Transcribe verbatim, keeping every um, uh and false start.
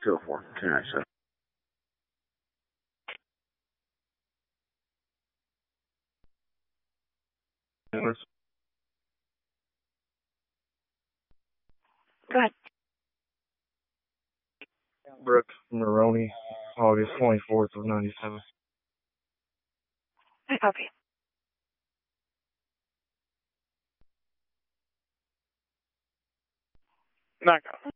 two oh four, two nine seven. Go ahead. Brooke Maroney, August twenty-fourth of ninety-seven. I copy. Not copy.